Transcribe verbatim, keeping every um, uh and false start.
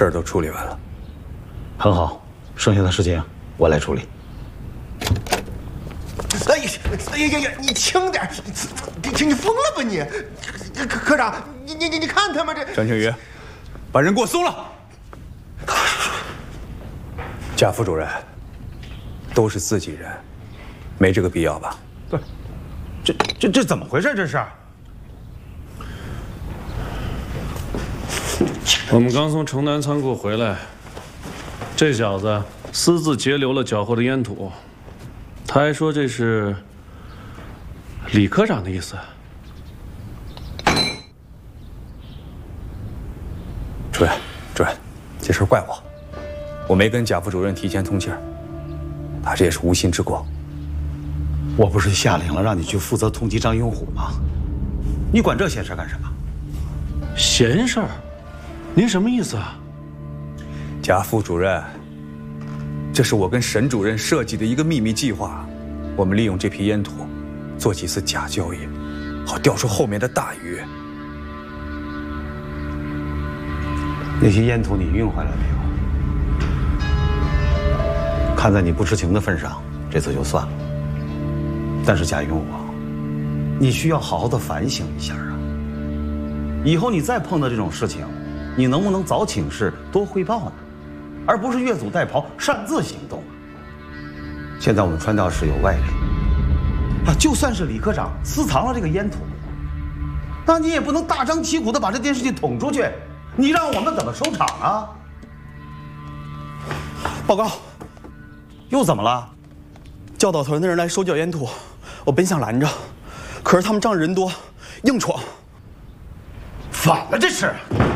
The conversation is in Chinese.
事儿都处理完了， 很好，剩下的事情我来处理。 哎呀，哎呀呀呀！你轻点，你你你疯了吧你？科科长，你你你你看他们这…… 张庆余，把人给我松了。贾副主任，都是自己人，没这个必要吧？ 不是，这这这怎么回事？这是？ 我们刚从城南仓库回来，这小子私自截留了缴获的烟土，他还说这是李科长的意思。 主任，主任，这事怪我，我没跟贾副主任提前通气儿，他这也是无心之过。 我不是下令了让你去负责通缉张永虎吗？你管这闲事干什么？ 闲事儿？您什么意思啊？ 贾副主任，这是我跟沈主任设计的一个秘密计划，我们利用这批烟土，做几次假交易，好钓出后面的大鱼。 那些烟土你运回来没有？看在你不知情的份上，这次就算了。但是贾永武，你需要好好的反省一下啊！以后你再碰到这种事情，你能不能早请示多汇报呢？而不是越俎代庖擅自行动啊！现在我们川调市有外力啊，就算是李科长私藏了这个烟土，那你也不能大张旗鼓的把这件事情捅出去，你让我们怎么收场啊？ 报告， 又怎么了？ 教导团的人来收缴烟土，我本想拦着，可是他们仗人多，硬闯。 反了，这是！